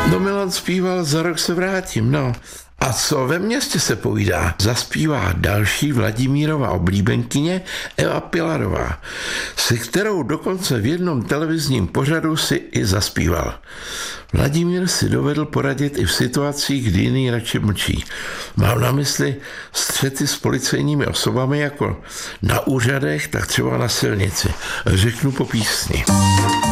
No Milan zpíval Za rok se vrátím, no. A co ve městě se povídá? Zaspívá další Vladimírova oblíbenkyně Eva Pilarová, se kterou dokonce v jednom televizním pořadu si i zaspíval. Vladimír si dovedl poradit i v situacích, kdy jiný radši mlčí. Mám na mysli střety s policejními osobami jako na úřadech, tak třeba na silnici. Řeknu po písni.